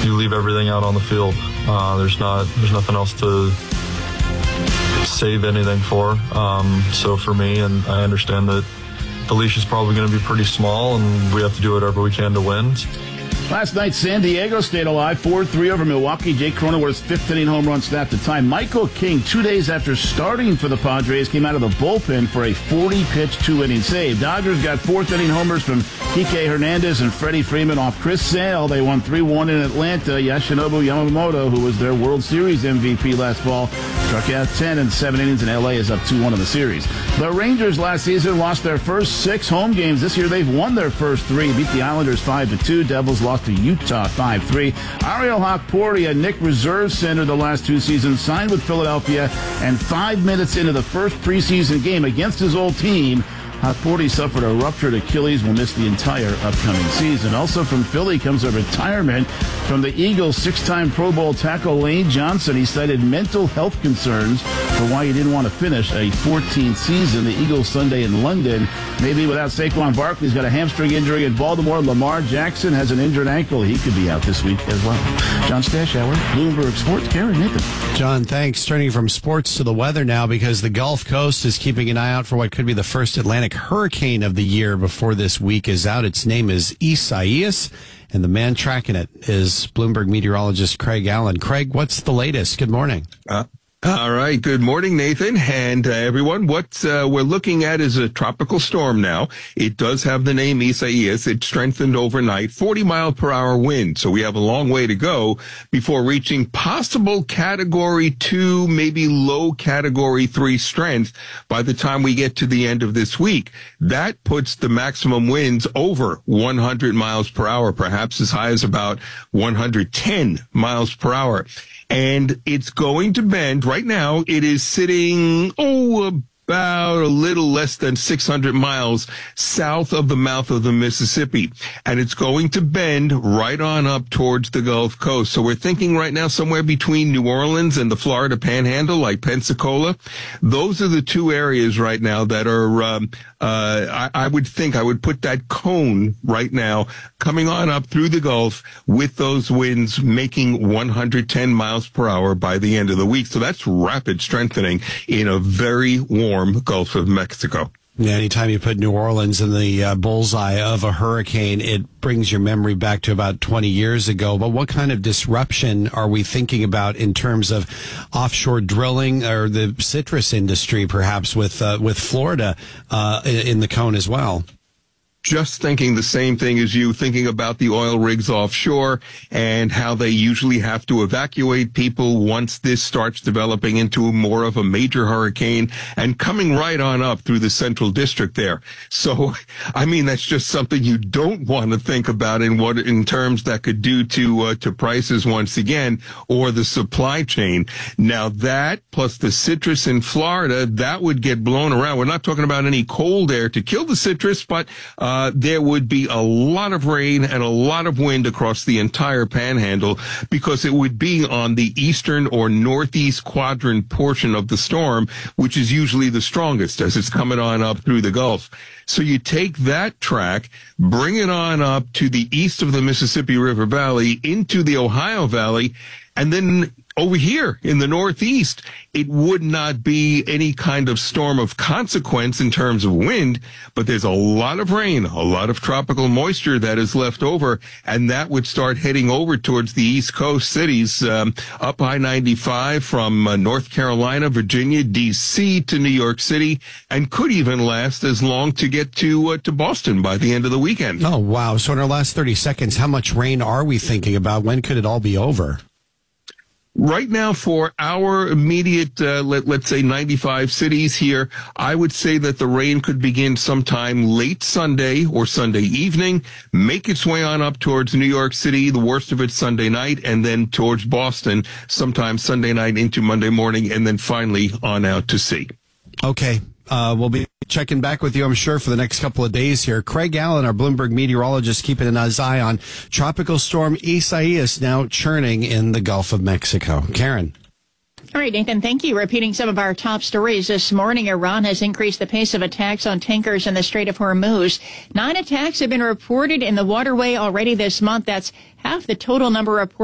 you leave everything out on the field. There's nothing else to save anything for. So for me, and I understand that the leash is probably going to be pretty small, and we have to do whatever we can to win. Last night, San Diego stayed alive, 4-3 over Milwaukee. Jake Cronenworth's fifth-inning home run snapped the tie. Michael King, 2 days after starting for the Padres, came out of the bullpen for a 40-pitch, 2-inning save. Dodgers got fourth-inning homers from Kike Hernandez and Freddie Freeman off Chris Sale. They won 3-1 in Atlanta. Yoshinobu Yamamoto, who was their World Series MVP last fall, struck out 10 in 7 innings, and L.A. is up 2-1 in the series. The Rangers last season lost their first 6 home games. This year, they've won their first 3, beat the Islanders 5-2. Devils lost to Utah 5-3. Ariel Hawkporty, a Nick reserve center the last 2 seasons, signed with Philadelphia, and 5 minutes into the first preseason game against his old team, Hawkporty suffered a ruptured Achilles, will miss the entire upcoming season. Also from Philly comes a retirement from the Eagles' 6-time Pro Bowl tackle Lane Johnson. He cited mental health concerns for why he didn't want to finish a 14th season. The Eagles Sunday in London. Maybe without Saquon Barkley, he's got a hamstring injury in Baltimore. Lamar Jackson has an injured ankle. He could be out this week as well. John Stashauer, Bloomberg Sports. Karen, Nathan. John, thanks. Turning from sports to the weather now, because the Gulf Coast is keeping an eye out for what could be the first Atlantic hurricane of the year before this week is out. Its name is Isaias, and the man tracking it is Bloomberg meteorologist Craig Allen. Craig, what's the latest? Good morning. All right. Good morning, Nathan, and everyone. What we're looking at is a tropical storm now. It does have the name Isaias. It strengthened overnight, 40-mile-per-hour wind. So we have a long way to go before reaching possible Category 2, maybe low Category 3 strength by the time we get to the end of this week. That puts the maximum winds over 100 miles per hour, perhaps as high as about 110 miles per hour. And it's going to bend. Right now, it is sitting, about a little less than 600 miles south of the mouth of the Mississippi. And it's going to bend right on up towards the Gulf Coast. So we're thinking right now somewhere between New Orleans and the Florida Panhandle, like Pensacola. Those are the 2 areas right now that are, I would put that cone right now coming on up through the Gulf with those winds making 110 miles per hour by the end of the week. So that's rapid strengthening in a very warm Gulf of Mexico. Yeah, anytime you put New Orleans in the bullseye of a hurricane, it brings your memory back to about 20 years ago. But what kind of disruption are we thinking about in terms of offshore drilling or the citrus industry, perhaps with Florida in the cone as well? Just thinking the same thing as you, thinking about the oil rigs offshore and how they usually have to evacuate people once this starts developing into more of a major hurricane and coming right on up through the central district there. So, I mean, that's just something you don't want to think about in terms that could do to prices once again, or the supply chain. Now that plus the citrus in Florida, that would get blown around. We're not talking about any cold air to kill the citrus, but there would be a lot of rain and a lot of wind across the entire panhandle, because it would be on the eastern or northeast quadrant portion of the storm, which is usually the strongest as it's coming on up through the Gulf. So you take that track, bring it on up to the east of the Mississippi River Valley into the Ohio Valley, and then over here in the Northeast, it would not be any kind of storm of consequence in terms of wind, but there's a lot of rain, a lot of tropical moisture that is left over, and that would start heading over towards the East Coast cities, up I-95 from North Carolina, Virginia, D.C. to New York City, and could even last as long to get to Boston by the end of the weekend. Oh, wow. So in our last 30 seconds, how much rain are we thinking about? When could it all be over? Right now, for our immediate, let's say 95 cities here, I would say that the rain could begin sometime late Sunday or Sunday evening, make its way on up towards New York City, the worst of it Sunday night, and then towards Boston sometime Sunday night into Monday morning, and then finally on out to sea. Okay. We'll be checking back with you, I'm sure, for the next couple of days here. Craig Allen, our Bloomberg meteorologist, keeping an eye on Tropical Storm Isaias now churning in the Gulf of Mexico. Karen. All right, Nathan, thank you. Repeating some of our top stories this morning, Iran has increased the pace of attacks on tankers in the Strait of Hormuz. 9 attacks have been reported in the waterway already this month. That's half the total number reported